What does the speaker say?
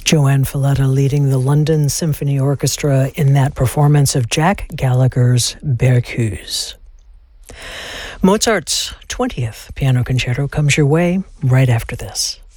Joanne Falletta leading the London Symphony Orchestra in that performance of Jack Gallagher's Berceuse. Mozart's 20th Piano Concerto comes your way right after this.